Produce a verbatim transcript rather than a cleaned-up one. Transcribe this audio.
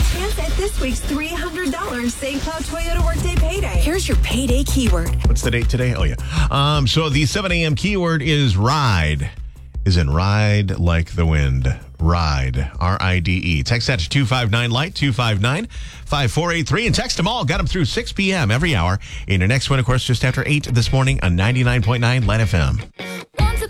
chance at this week's three hundred dollars Saint Cloud Toyota Workday Payday. Here's your payday keyword. What's the date today? Oh, yeah. Um, so the seven a.m. keyword is ride. Is in ride like the wind. Ride. R I D E. Text that to two five nine light, two five nine, five four eight three, and text them all. Got them through six p.m. every hour. In your next one, of course, just after eight this morning on ninety-nine point nine L A N F M.